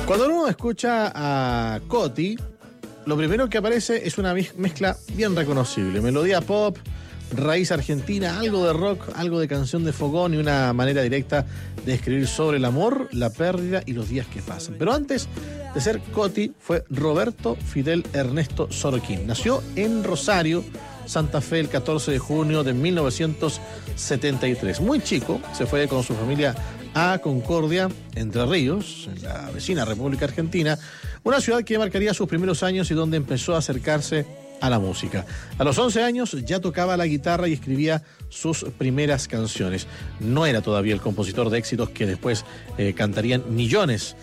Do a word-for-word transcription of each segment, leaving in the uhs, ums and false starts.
Cuando uno escucha a Coti, lo primero que aparece es una mezcla bien reconocible. Melodía pop, raíz argentina, algo de rock, algo de canción de fogón y una manera directa de escribir sobre el amor, la pérdida y los días que pasan. Pero antes de ser Coti fue Roberto Fidel Ernesto Sorokin. Nació en Rosario, Santa Fe, el catorce de junio de mil novecientos setenta y tres. Muy chico, se fue con su familia a Concordia, Entre Ríos, en la vecina República Argentina, una ciudad que marcaría sus primeros años y donde empezó a acercarse a la música. A los once años ya tocaba la guitarra y escribía sus primeras canciones. No era todavía el compositor de éxitos que después eh, cantarían millones.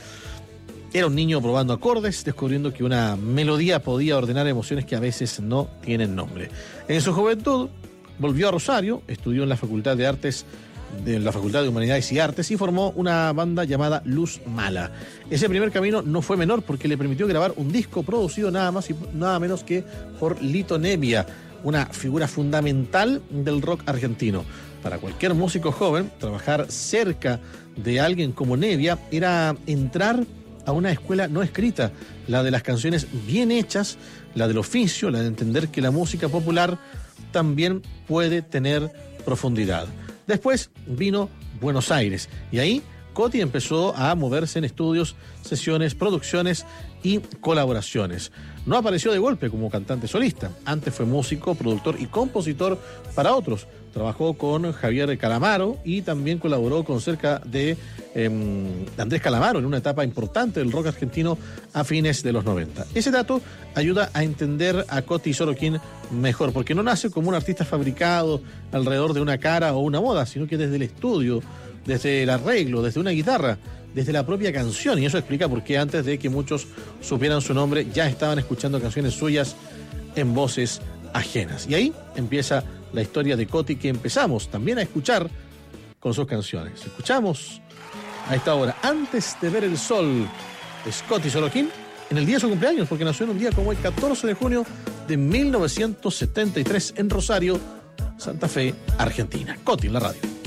Era un niño probando acordes, descubriendo que una melodía podía ordenar emociones que a veces no tienen nombre. En su juventud volvió a Rosario, estudió en la Facultad de Artes de la Facultad de Humanidades y Artes y formó una banda llamada Luz Mala. Ese primer camino no fue menor porque le permitió grabar un disco producido nada más y nada menos que por Lito Nebbia, una figura fundamental del rock argentino. Para cualquier músico joven, trabajar cerca de alguien como Nebbia era entrar a una escuela no escrita, la de las canciones bien hechas, la del oficio, la de entender que la música popular también puede tener profundidad. Después vino Buenos Aires y ahí Coti empezó a moverse en estudios, sesiones, producciones y colaboraciones. No apareció de golpe como cantante solista. Antes fue músico, productor y compositor para otros. Trabajó con Javier Calamaro y también colaboró con cerca de eh, Andrés Calamaro en una etapa importante del rock argentino a fines de los noventa. Ese dato ayuda a entender a Coti Sorokin mejor, porque no nace como un artista fabricado alrededor de una cara o una moda, sino que desde el estudio, desde el arreglo, desde una guitarra, desde la propia canción. Y eso explica por qué antes de que muchos supieran su nombre ya estaban escuchando canciones suyas en voces ajenas. Y ahí empieza la historia de Coti, que empezamos también a escuchar con sus canciones. Escuchamos a esta hora, Antes de ver el sol, de Coti Sorokin, en el día de su cumpleaños, porque nació en un día como el catorce de junio de mil novecientos setenta y tres en Rosario, Santa Fe, Argentina. Coti en la radio.